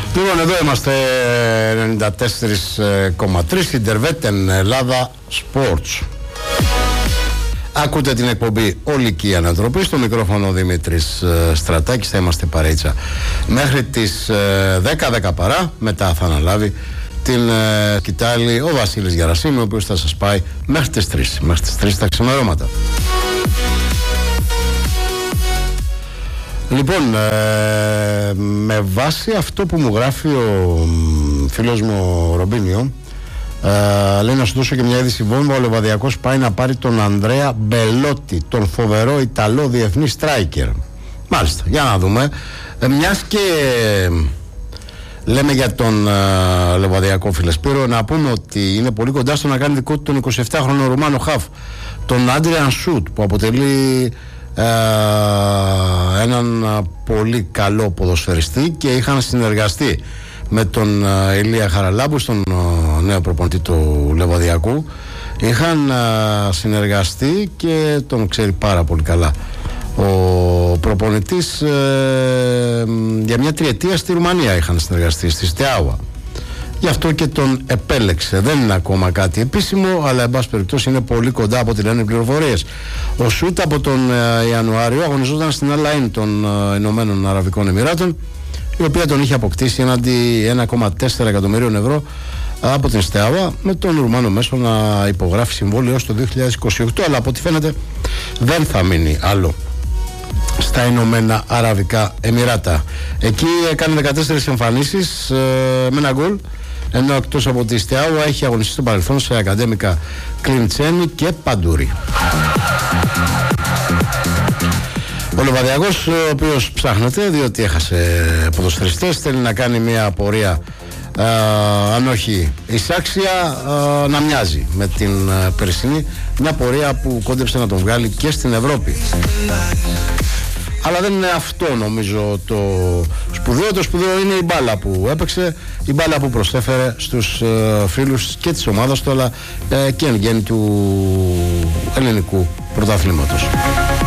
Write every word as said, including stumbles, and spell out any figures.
Λοιπόν, εδώ είμαστε ενενήντα τέσσερα κόμμα τρία Ιντερβέτεν Ελλάδα Sports. Ακούτε την εκπομπή Ολική Ανατροπή. Στο μικρόφωνο ο Δημήτρης Στρατάκης. Θα είμαστε παρέτσα μέχρι τις δέκα δέκα παρά. Μετά θα αναλάβει την ε, κοιτάλη ο Βασίλης Γερασίμη, ο οποίος θα σας πάει μέχρι τις τρεις, μέχρι τις τρεις τα ξημερώματα. Λοιπόν, ε, με βάση αυτό που μου γράφει ο φίλος μου ο Ρομπίνιο, ε, λέει να σου δώσω και μια είδηση βόμβα. Ο Λεβαδιακός πάει να πάρει τον Ανδρέα Μπελότη, τον φοβερό Ιταλό διεθνή στράικερ. Μάλιστα, για να δούμε. ε, Μιας και λέμε για τον uh, Λεβαδιακό, φίλε Σπύρο, να πούμε ότι είναι πολύ κοντά στο να κάνει δικό του τον εικοσιεπτάχρονο Ρουμάνο χαφ, τον Άντριαν Σούτ, που αποτελεί uh, έναν uh, πολύ καλό ποδοσφαιριστή, και είχαν συνεργαστεί με τον uh, Ηλία Χαραλάμπου, στον uh, νέο προπονητή του Λεβαδιακού. Είχαν uh, συνεργαστεί και τον ξέρει πάρα πολύ καλά ο προπονητής. ε, για μια τριετία στη Ρουμανία είχαν συνεργαστεί, στη Στεάουα. Γι' αυτό και τον επέλεξε. Δεν είναι ακόμα κάτι επίσημο, αλλά εν πάση περιπτώσει είναι πολύ κοντά από ό,τι λένε οι πληροφορίες. Ο Σούτ από τον ε, Ιανουάριο αγωνιζόταν στην Al-Ain των ε, Ηνωμένων Αραβικών Εμιράτων, η οποία τον είχε αποκτήσει έναντι ένα κόμμα τέσσερα εκατομμυρίων ευρώ από την Στεάουα, με τον Ρουμάνο μέσο να υπογράφει συμβόλαιο έως το δύο χιλιάδες είκοσι οκτώ, αλλά από ό,τι φαίνεται δεν θα μείνει άλλο στα Ηνωμένα Αραβικά Εμιράτα. Εκεί έκανε δεκατέσσερις εμφανίσεις ε, με ένα γκολ, ενώ εκτός από τη Στεάουα έχει αγωνιστεί στο παρελθόν σε ακαδέμικα Κλιντσένι και Παντούρι. Ο Λεβαδιακός, ο οποίος ψάχνεται διότι έχασε ποδοσφαιριστές, θέλει να κάνει μια πορεία, ε, αν όχι εισάξια, ε, να μοιάζει με την ε, περσινή, μια πορεία που κόντεψε να τον βγάλει και στην Ευρώπη. Αλλά δεν είναι αυτό νομίζω το σπουδαίο. Το σπουδαίο είναι η μπάλα που έπαιξε, η μπάλα που προσέφερε στους ε, φίλους και της ομάδας του, αλλά ε, και εν γέννη του ελληνικού πρωταθλήματος.